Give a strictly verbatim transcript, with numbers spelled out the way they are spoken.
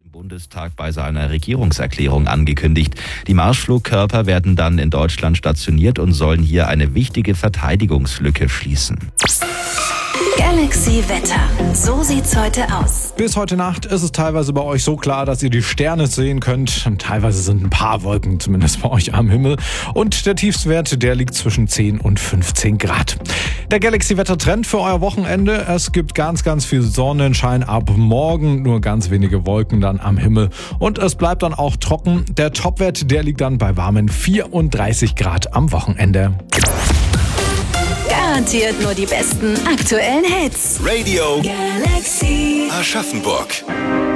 im Bundestag bei seiner Regierungserklärung angekündigt. Die Marschflugkörper werden dann in Deutschland stationiert und sollen hier eine wichtige Verteidigungslücke schließen. Galaxy Wetter. So sieht's heute aus. Bis heute Nacht ist es teilweise bei euch so klar, dass ihr die Sterne sehen könnt. Und teilweise sind ein paar Wolken zumindest bei euch am Himmel. Und der Tiefstwert, der liegt zwischen zehn und fünfzehn Grad. Der Galaxy-Wetter-Trend für euer Wochenende. Es gibt ganz, ganz viel Sonnenschein ab morgen. Nur ganz wenige Wolken dann am Himmel. Und es bleibt dann auch trocken. Der Topwert, der liegt dann bei warmen vierunddreißig Grad am Wochenende. Garantiert nur die besten aktuellen Hits. Radio Galaxy Aschaffenburg.